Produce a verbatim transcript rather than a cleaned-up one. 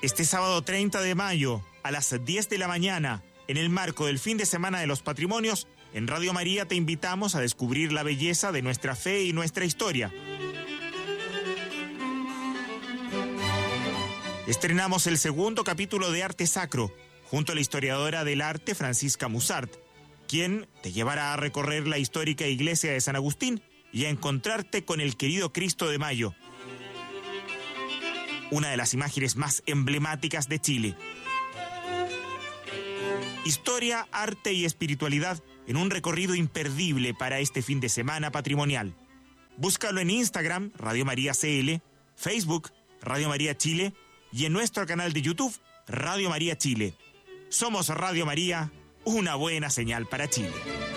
Este sábado treinta de mayo, a las diez de la mañana, en el marco del fin de semana de los patrimonios, en Radio María te invitamos a descubrir la belleza de nuestra fe y nuestra historia. Estrenamos el segundo capítulo de Arte Sacro, junto a la historiadora del arte Francisca Musart, quien te llevará a recorrer la histórica iglesia de San Agustín y a encontrarte con el querido Cristo de Mayo, una de las imágenes más emblemáticas de Chile. Historia, arte y espiritualidad en un recorrido imperdible para este fin de semana patrimonial. Búscalo en Instagram, Radio María C L, Facebook, Radio María Chile y en nuestro canal de YouTube, Radio María Chile. Somos Radio María, una buena señal para Chile.